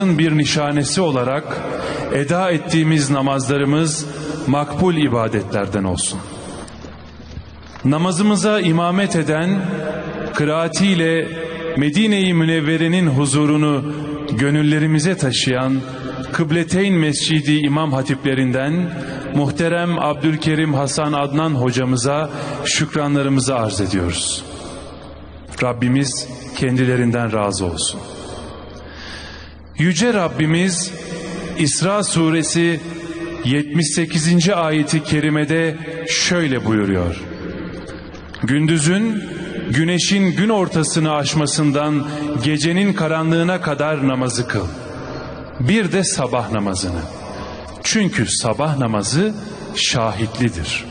bir nişanesi olarak eda ettiğimiz namazlarımız makbul ibadetlerden olsun. Namazımıza imamet eden, kıraatiyle Medine-i Münevvere'nin huzurunu gönüllerimize taşıyan Kıbleteyn Mescidi İmam Hatiplerinden muhterem Abdülkerim Hasan Adnan hocamıza şükranlarımızı arz ediyoruz. Rabbimiz kendilerinden razı olsun. Yüce Rabbimiz İsra suresi 78. ayeti kerimede şöyle buyuruyor: gündüzün güneşin gün ortasını aşmasından gecenin karanlığına kadar namazı kıl. Bir de sabah namazını. Çünkü sabah namazı şahitlidir.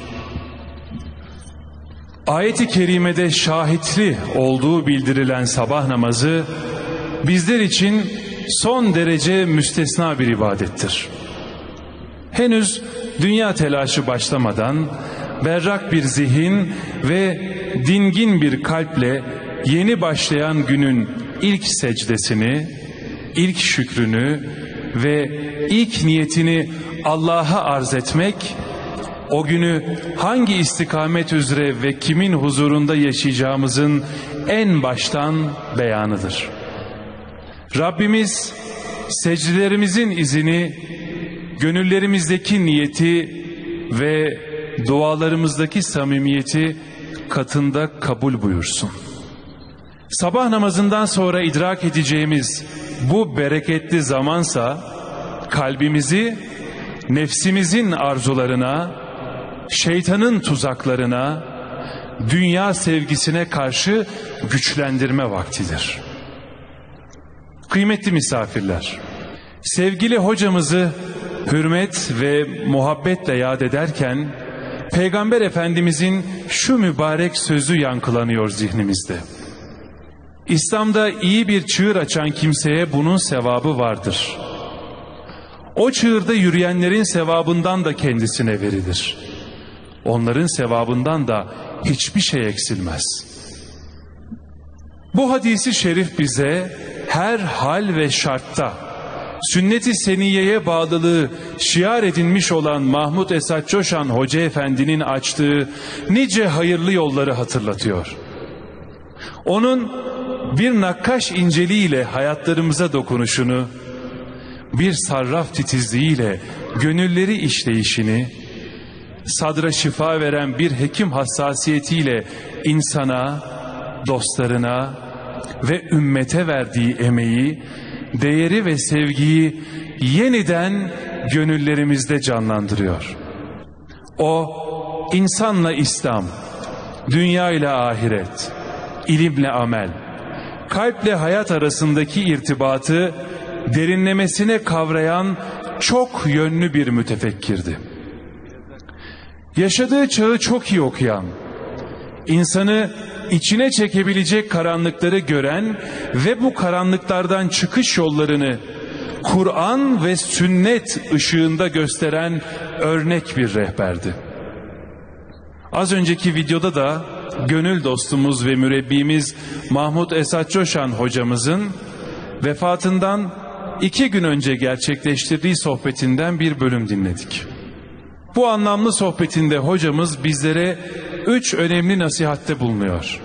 Ayet-i kerimede şahitli olduğu bildirilen sabah namazı bizler için son derece müstesna bir ibadettir. Henüz dünya telaşı başlamadan berrak bir zihin ve dingin bir kalple yeni başlayan günün ilk secdesini, ilk şükrünü ve ilk niyetini Allah'a arz etmek, o günü hangi istikamet üzere ve kimin huzurunda yaşayacağımızın en baştan beyanıdır. Rabbimiz secdelerimizin izini, gönüllerimizdeki niyeti ve dualarımızdaki samimiyeti katında kabul buyursun. Sabah namazından sonra idrak edeceğimiz bu bereketli zamansa kalbimizi nefsimizin arzularına, şeytanın tuzaklarına, dünya sevgisine karşı güçlendirme vaktidir. Kıymetli misafirler, sevgili hocamızı hürmet ve muhabbetle yad ederken Peygamber Efendimizin şu mübarek sözü yankılanıyor zihnimizde. İslam'da iyi bir çığır açan kimseye bunun sevabı vardır. O çığırda yürüyenlerin sevabından da kendisine verilir. Onların sevabından da hiçbir şey eksilmez. Bu hadisi şerif bize her hal ve şartta sünnet-i seniyeye bağlılığı şiar edinmiş olan Mahmud Esat Coşan Hoca Efendi'nin açtığı nice hayırlı yolları hatırlatıyor. Onun bir nakkaş inceliğiyle hayatlarımıza dokunuşunu, bir sarraf titizliğiyle gönülleri işleyişini, sadra şifa veren bir hekim hassasiyetiyle insana, dostlarına ve ümmete verdiği emeği, değeri ve sevgiyi yeniden gönüllerimizde canlandırıyor. O, insanla İslam, dünya ile ahiret, ilimle amel, kalple hayat arasındaki irtibatı derinlemesine kavrayan çok yönlü bir mütefekkirdi. Yaşadığı çağı çok iyi okuyan, insanı içine çekebilecek karanlıkları gören ve bu karanlıklardan çıkış yollarını Kur'an ve sünnet ışığında gösteren örnek bir rehberdi. Az önceki videoda da gönül dostumuz ve mürebbimiz Mahmud Esat Coşan hocamızın vefatından 2 gün önce gerçekleştirdiği sohbetinden bir bölüm dinledik. Bu anlamlı sohbetinde hocamız bizlere 3 önemli nasihatte bulunuyor.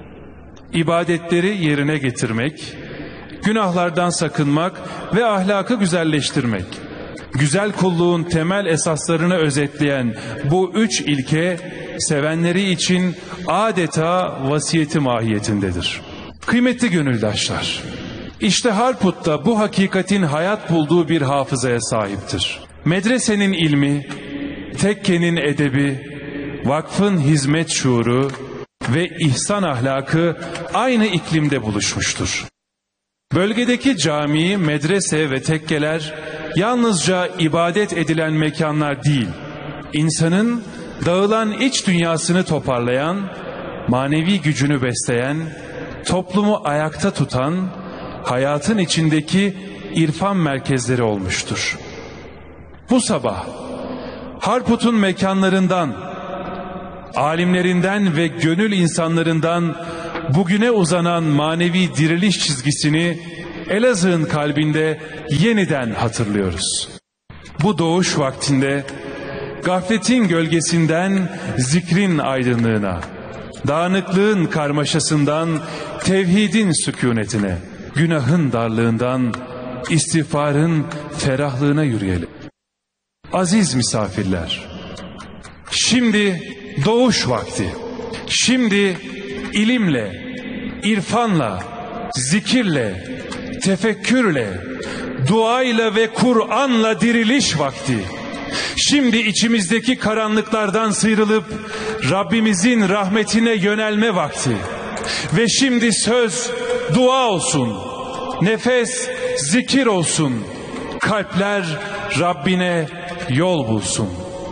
İbadetleri yerine getirmek, günahlardan sakınmak ve ahlakı güzelleştirmek. Güzel kulluğun temel esaslarını özetleyen bu 3 ilke sevenleri için adeta vasiyeti mahiyetindedir. Kıymetli gönüldaşlar, işte Harput'ta bu hakikatin hayat bulduğu bir hafızaya sahiptir. Medresenin ilmi, tekkenin edebi, vakfın hizmet şuuru ve ihsan ahlakı aynı iklimde buluşmuştur. Bölgedeki cami, medrese ve tekkeler yalnızca ibadet edilen mekanlar değil, insanın dağılan iç dünyasını toparlayan, manevi gücünü besleyen, toplumu ayakta tutan, hayatın içindeki irfan merkezleri olmuştur. Bu sabah Harput'un mekanlarından, alimlerinden ve gönül insanlarından bugüne uzanan manevi diriliş çizgisini Elazığ'ın kalbinde yeniden hatırlıyoruz. Bu doğuş vaktinde gafletin gölgesinden zikrin aydınlığına, dağınıklığın karmaşasından tevhidin sükunetine, günahın darlığından istiğfarın ferahlığına yürüyelim. Aziz misafirler, şimdi doğuş vakti. Şimdi ilimle, irfanla, zikirle, tefekkürle, duayla ve Kur'an'la diriliş vakti. Şimdi içimizdeki karanlıklardan sıyrılıp Rabbimizin rahmetine yönelme vakti. Ve şimdi söz dua olsun, nefes zikir olsun, kalpler Rabbine yol bulsun.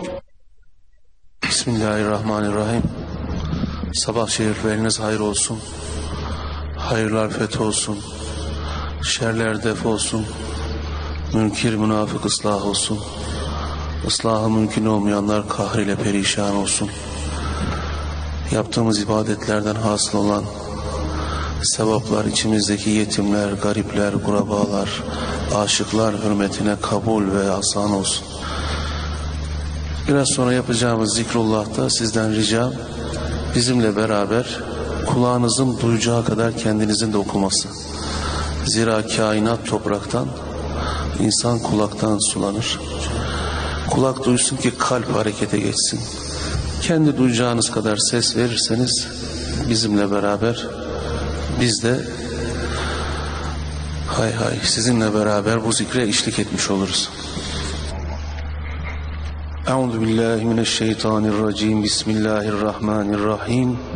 Bismillahirrahmanirrahim. Sabah şerifleriniz hayır olsun. Hayırlar feth olsun. Şerler def olsun. Münkir münafık ıslah olsun. Islahı mümkün olmayanlar kahriyle perişan olsun. Yaptığımız ibadetlerden hasıl olan sevaplar içimizdeki yetimler, garipler, gurabalar, aşıklar hürmetine kabul ve asan olsun. Biraz sonra yapacağımız zikrullah'ta sizden ricam bizimle beraber kulağınızın duyacağı kadar kendinizin de okuması. Zira kainat topraktan, insan kulaktan sulanır. Kulak duysun ki kalp harekete geçsin. Kendi duyacağınız kadar ses verirseniz bizimle beraber biz de sizinle beraber bu zikre eşlik etmiş oluruz. Euzubillahimineşşeytanirracim. Bismillahirrahmanirrahim.